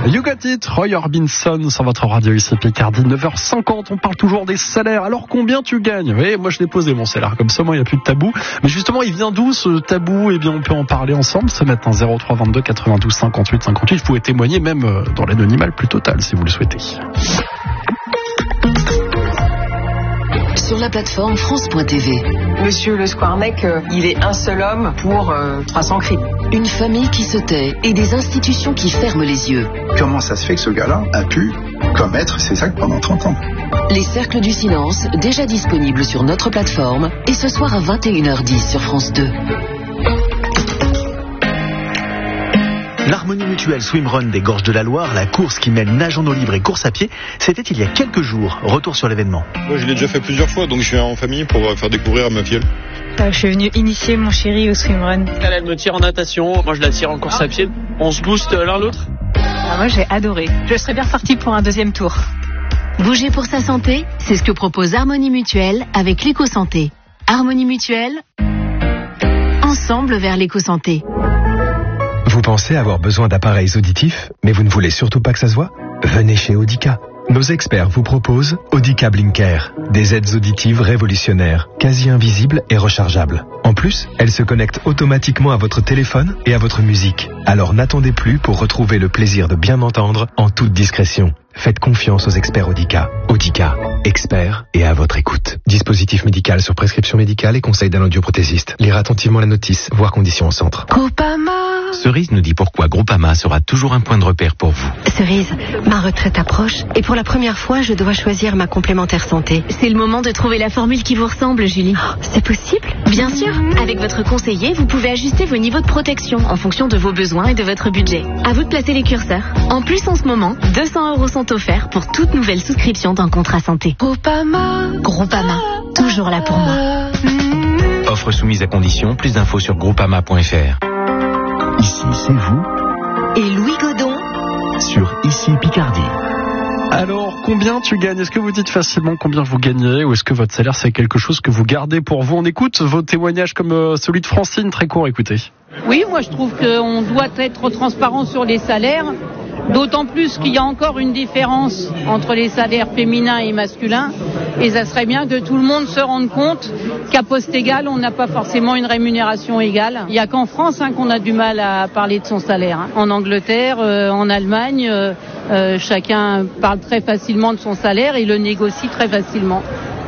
You Got It, Roy Orbison sur votre radio ici Picardie, 9h50, on parle toujours des salaires. Alors combien tu gagnes ? Oui, moi je l'ai posé mon salaire, comme ça moi il n'y a plus de tabou. Mais justement, il vient d'où ce tabou ? Eh bien on peut en parler ensemble ce matin, 03 22 92 58 58. Vous pouvez témoigner même dans l'anonymat le plus total si vous le souhaitez. Sur la plateforme France.tv. Monsieur Le Squarneck, il est un seul homme pour 300 crimes. Une famille qui se tait et des institutions qui ferment les yeux. Comment ça se fait que ce gars-là a pu commettre ces actes pendant 30 ans ? Les cercles du silence, déjà disponibles sur notre plateforme, et ce soir à 21h10 sur France 2. L'Harmonie Mutuelle Swimrun des Gorges de la Loire, la course qui mêle nage en eau libre et course à pied, c'était il y a quelques jours. Retour sur l'événement. Moi, je l'ai déjà fait plusieurs fois, donc je suis en famille pour faire découvrir à ma filleule. Je suis venue initier mon chéri au swimrun. Elle me tire en natation, moi je la tire en course à pied. On se booste l'un l'autre. Moi j'ai adoré. Je serais bien repartie pour un deuxième tour. Bouger pour sa santé, c'est ce que propose Harmonie Mutuelle avec l'éco-santé. Harmonie Mutuelle, ensemble vers l'éco-santé. Vous pensez avoir besoin d'appareils auditifs, mais vous ne voulez surtout pas que ça se voit ? Venez chez Audica. Nos experts vous proposent Audica Blinker, des aides auditives révolutionnaires, quasi invisibles et rechargeables. En plus, elles se connectent automatiquement à votre téléphone et à votre musique. Alors n'attendez plus pour retrouver le plaisir de bien entendre en toute discrétion. Faites confiance aux experts Audica. Audica, experts et à votre écoute. Dispositif médical sur prescription médicale et conseil d'un audioprothésiste. Lire attentivement la notice, voir conditions au centre. Groupama. Cerise nous dit pourquoi Groupama sera toujours un point de repère pour vous. Cerise, ma retraite approche et pour la première fois, je dois choisir ma complémentaire santé. C'est le moment de trouver la formule qui vous ressemble, Julie. Oh, c'est possible ? Bien sûr. Avec votre conseiller, vous pouvez ajuster vos niveaux de protection en fonction de vos besoins et de votre budget. À vous de placer les curseurs. En plus, en ce moment, 200 € sont offerts pour toute nouvelle souscription d'un contrat santé. Groupama, toujours là pour moi. Offre soumise à condition, plus d'infos sur groupama.fr. Ici, c'est vous Et Louis Godon sur Ici Picardie. Alors, combien tu gagnes ? Est-ce que vous dites facilement combien vous gagnez ou est-ce que votre salaire, c'est quelque chose que vous gardez pour vous ? On écoute vos témoignages comme celui de Francine, très court, écoutez. Oui, moi je trouve qu'on doit être transparent sur les salaires, d'autant plus qu'il y a encore une différence entre les salaires féminins et masculins, et ça serait bien que tout le monde se rende compte qu'à poste égal, on n'a pas forcément une rémunération égale. Il n'y a qu'en France qu'on a du mal à parler de son salaire. En Angleterre, en Allemagne, chacun parle très facilement de son salaire et le négocie très facilement.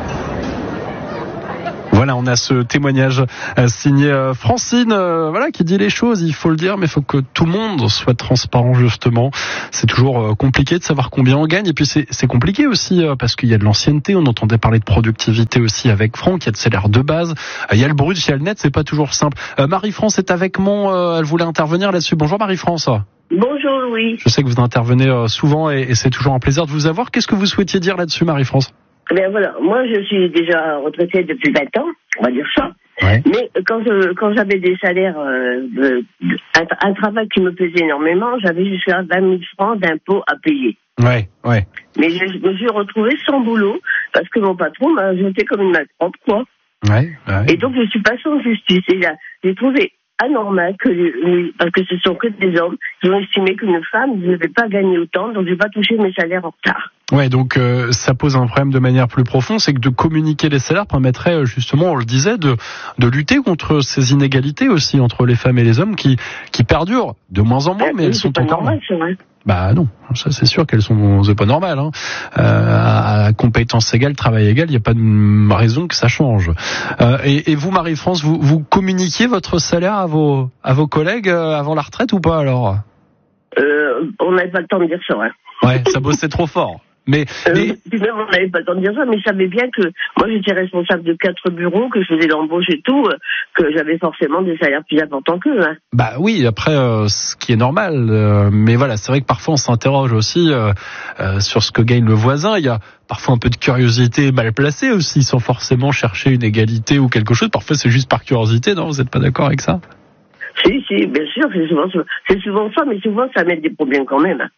Voilà, on a ce témoignage signé Francine, qui dit les choses, il faut le dire, mais il faut que tout le monde soit transparent justement. C'est toujours compliqué de savoir combien on gagne, et puis c'est compliqué aussi parce qu'il y a de l'ancienneté, on entendait parler de productivité aussi avec Franck, il y a de salaire de base, il y a le brut, il y a le net, c'est pas toujours simple. Marie-France est avec moi, elle voulait intervenir là-dessus. Bonjour Marie-France. Bonjour Louis. Je sais que vous intervenez souvent et c'est toujours un plaisir de vous avoir. Qu'est-ce que vous souhaitiez dire là-dessus Marie-France ? Ben voilà, moi je suis déjà retraitée depuis 20 ans, on va dire ça. Ouais. Mais quand j'avais des salaires, un travail qui me plaisait énormément, j'avais jusqu'à 20 000 francs d'impôts à payer. Ouais. Mais je me suis retrouvée sans boulot parce que mon patron m'a jeté comme une malpropre, quoi. Ouais. Et donc je suis passée en justice. Et là, j'ai trouvé anormal parce que ce sont que des hommes qui ont estimé qu'une femme ne devait pas gagner autant, donc je ne vais pas toucher mes salaires en retard. Ouais, donc ça pose un problème de manière plus profonde, c'est que de communiquer les salaires permettrait justement, on le disait, de lutter contre ces inégalités aussi entre les femmes et les hommes qui perdurent de moins en moins, mais elles sont encore normal, c'est vrai. Bah non, ça c'est sûr qu'elles sont, c'est pas normal. À compétences égales, travail égal, il n'y a pas de raison que ça change. Et vous, Marie-France, vous communiquiez votre salaire à vos collègues avant la retraite ou pas alors ? On n'avait pas le temps de dire ça, ouais. Ouais, ça bossait trop fort. Mais même on n'avait pas le temps de dire ça, mais je savais bien que moi j'étais responsable de 4 bureaux, que je faisais l'embauche et tout, que j'avais forcément des salaires plus importants qu'eux. Bah oui, après ce qui est normal, mais voilà, c'est vrai que parfois on s'interroge aussi sur ce que gagne le voisin. Il y a parfois un peu de curiosité mal placée aussi, sans forcément chercher une égalité ou quelque chose. Parfois c'est juste par curiosité, non ? Vous n'êtes pas d'accord avec ça ? Si, bien sûr, c'est souvent ça, mais souvent ça met des problèmes quand même.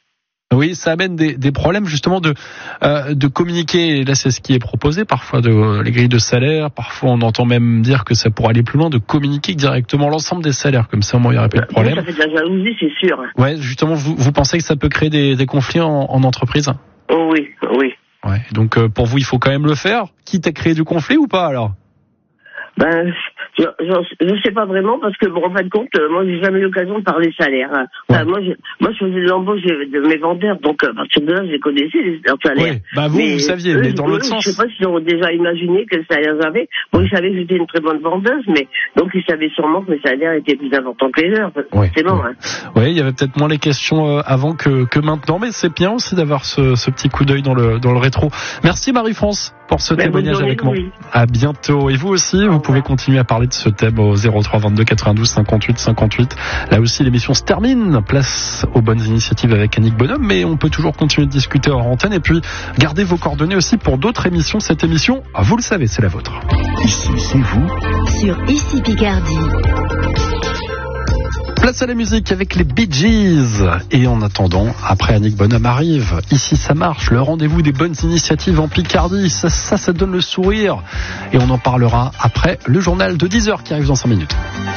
Oui, ça amène des problèmes justement de communiquer. Et là, c'est ce qui est proposé parfois de les grilles de salaire. Parfois, on entend même dire que ça pourrait aller plus loin, de communiquer directement l'ensemble des salaires. Comme ça, au moins, il n'y aurait pas de problème. Ça fait de la jalousie, c'est sûr. Ouais, justement, vous pensez que ça peut créer des conflits en entreprise? Oh, oui. Ouais. Donc, pour vous, il faut quand même le faire, quitte à créer du conflit ou pas alors? Ben, je sais pas vraiment parce que bon, en fin de compte, moi j'ai jamais eu l'occasion de parler salaire. Enfin, moi je faisais de l'embauche de mes vendeurs, donc à partir de là je les connaissais leurs salaires. Oui, bah vous saviez, mais dans l'autre sens. Je sais pas s'ils ont déjà imaginé quel salaire j'avais. Bon, ils savaient que j'étais une très bonne vendeuse, mais donc ils savaient sûrement que mes salaires étaient plus importants que les leurs. Forcément. Oui, il y avait peut-être moins les questions avant que maintenant, mais c'est bien aussi d'avoir ce petit coup d'œil dans le rétro. Merci Marie-France pour ce témoignage avec moi. À bientôt. Et vous aussi, vous pouvez continuer à parler de ce thème au 03 22 92 58 58. Là aussi, l'émission se termine. Place aux bonnes initiatives avec Annick Bonhomme, mais on peut toujours continuer de discuter hors antenne et puis gardez vos coordonnées aussi pour d'autres émissions. Cette émission, vous le savez, c'est la vôtre. Ici, c'est vous. Sur Ici Picardie. Place à la musique avec les Bee Gees. Et en attendant, après Annick Bonhomme arrive. Ici, ça marche. Le rendez-vous des bonnes initiatives en Picardie. Ça donne le sourire. Et on en parlera après le journal de 10h qui arrive dans 5 minutes.